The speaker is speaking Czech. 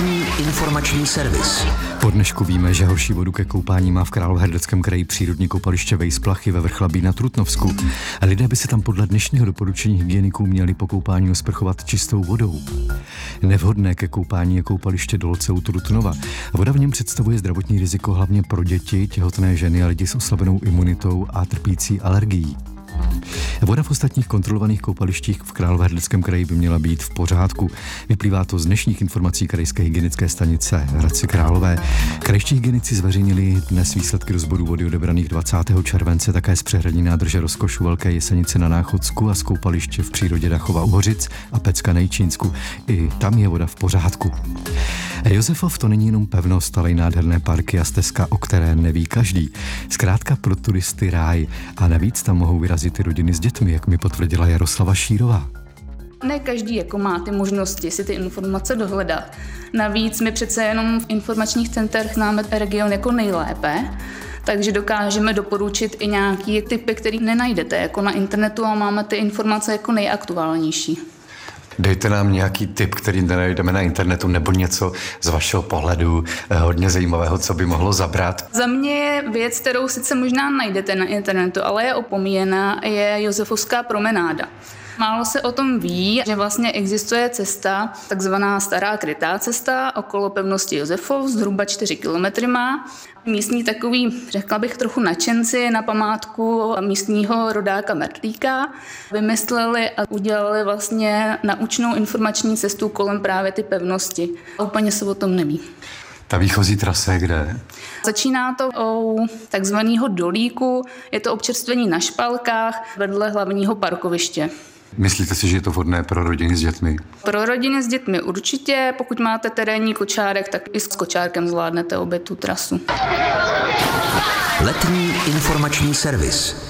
Letní informační servis. Po dnešku víme, že horší vodu ke koupání má v Královéhradeckém kraji přírodní koupaliště Vejsplachy ve Vrchlabí na Trutnovsku. Lidé by se tam podle dnešního doporučení hygieniků měli po koupání osprchovat čistou vodou. Nevhodné ke koupání je koupaliště Dolce u Trutnova. Voda v něm představuje zdravotní riziko hlavně pro děti, těhotné ženy a lidi s oslabenou imunitou a trpící alergií. Voda v ostatních kontrolovaných koupalištích v Královéhradeckém kraji by měla být v pořádku. Vyplývá to z dnešních informací krajské hygienické stanice Hradci Králové. Krajští hygienici zveřejnili dnes výsledky rozboru vody odebraných 20. července také z přehradní nádrže Rozkošu Velké Jesenice na Náchodsku a z koupaliště v přírodě Dachova u Hořic a Pecka na Jičínsku. I tam je voda v pořádku. Josefov to není jenom pevnost, ale i nádherné parky a stezka, o které neví každý. Zkrátka pro turisty ráj a navíc tam mohou vyrazit i rodiny s dětmi, jak mi potvrdila Jaroslava Šírová. Ne každý má ty možnosti si ty informace dohledat. Navíc my přece jenom v informačních centrech známe region jako nejlépe, takže dokážeme doporučit i nějaké typy, které nenajdete jako na internetu a máme ty informace jako nejaktuálnější. Dejte nám nějaký tip, který nenajdeme na internetu, nebo něco z vašeho pohledu hodně zajímavého, co by mohlo zabrat. Za mě je věc, kterou sice možná najdete na internetu, ale je opomíjená, je Josefovská promenáda. Málo se o tom ví, že vlastně existuje cesta, takzvaná stará krytá cesta okolo pevnosti Josefov, zhruba 4 kilometry má. Místní takový, řekla bych, trochu nadšenci na památku místního rodáka Mertlíka vymysleli a udělali vlastně naučnou informační cestu kolem právě ty pevnosti. A úplně se o tom neví. Ta výchozí trasa je kde? Začíná to u takzvaného dolíku, je to občerstvení na špalkách vedle hlavního parkoviště. Myslíte si, že je to vhodné pro rodiny s dětmi? Pro rodiny s dětmi určitě, pokud máte terénní kočárek, tak i s kočárkem zvládnete objet tu trasu. Letní informační servis.